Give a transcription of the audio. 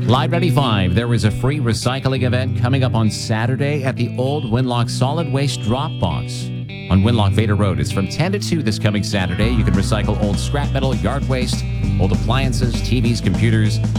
Live 95, there is a free recycling event coming up on Saturday at the old Winlock Solid Waste Drop Box on Winlock Vader Road. It's from 10 to 2 this coming Saturday. You can recycle old scrap metal, yard waste, old appliances, TVs, computers,